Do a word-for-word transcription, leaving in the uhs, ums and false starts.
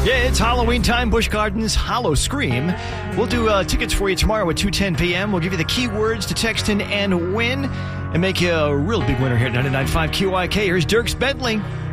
Yeah, it's Halloween time. Busch Gardens Hollow Scream. We'll do uh, tickets for you tomorrow at two ten p.m. We'll give you the keywords to text in and win and make you a real big winner here at ninety-nine point five Q I K. Here's Dierks Bentley.